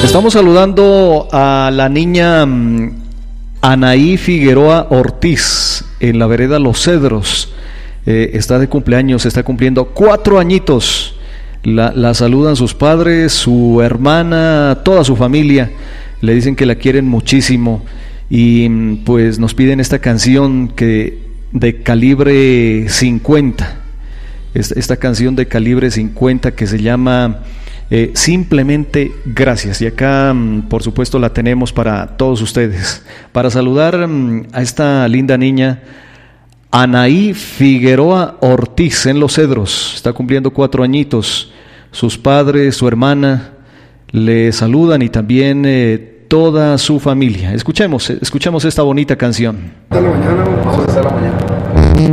Estamos saludando a la niña Anaí Figueroa Ortiz en la vereda Los Cedros. Está de cumpleaños, está cumpliendo 4 añitos. La saludan sus padres, su hermana, toda su familia. Le dicen que la quieren muchísimo y pues nos piden esta canción de calibre 50. Esta canción de calibre 50 que se llama Simplemente Gracias. Y acá por supuesto la tenemos para todos ustedes, para saludar a esta linda niña Anaí Figueroa Ortiz en Los Cedros. Está cumpliendo 4 añitos. Sus padres, su hermana le saludan y también toda su familia. Escuchemos esta bonita canción. Hasta la mañana, vamos a estar la mañana.